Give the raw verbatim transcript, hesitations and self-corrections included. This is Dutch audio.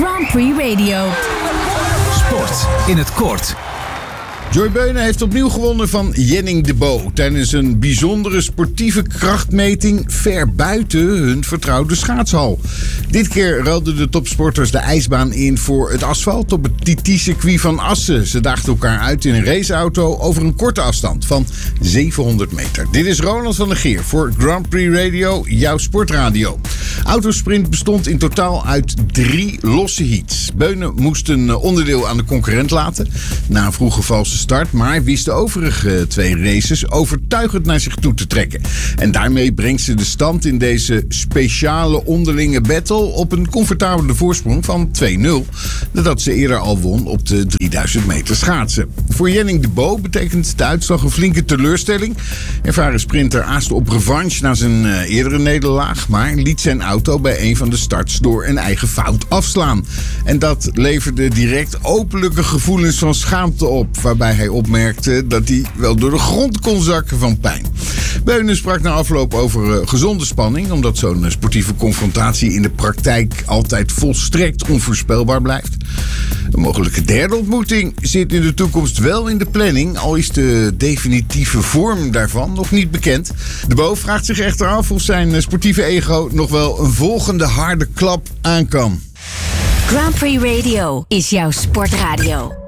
Grand Prix Radio. Sport in het kort. Joy Beunen heeft opnieuw gewonnen van Jenning de Bo tijdens een bijzondere sportieve krachtmeting ver buiten hun vertrouwde schaatshal. Dit keer ruilden de topsporters de ijsbaan in voor het asfalt op het T T-circuit van Assen. Ze daagden elkaar uit in een raceauto over een korte afstand van zevenhonderd meter. Dit is Ronald van der Geer voor Grand Prix Radio, jouw sportradio. Autosprint bestond in totaal uit drie losse heats. Beunen moest een onderdeel aan de concurrent laten na een vroege valse start, maar wist de overige twee races overtuigend naar zich toe te trekken. En daarmee brengt ze de stand in deze speciale onderlinge battle op een comfortabele voorsprong van twee nul, nadat ze eerder al won op de drieduizend meter schaatsen. Voor Jenning de Bo betekent de uitslag een flinke teleurstelling. Ervaren sprinter aaste op revanche na zijn uh, eerdere nederlaag, maar liet zijn auto bij een van de starts door een eigen fout afslaan. En dat leverde direct openlijke gevoelens van schaamte op, waarbij hij opmerkte dat hij wel door de grond kon zakken van pijn. Beunen sprak na afloop over uh, gezonde spanning, omdat zo'n uh, sportieve confrontatie in de praktijk altijd volstrekt onvoorspelbaar blijft. Een mogelijke derde ontmoeting zit in de toekomst wel in de planning, al is de definitieve vorm daarvan nog niet bekend. De Bo vraagt zich echter af of zijn uh, sportieve ego nog wel een volgende harde klap aan kan. Grand Prix Radio is jouw sportradio.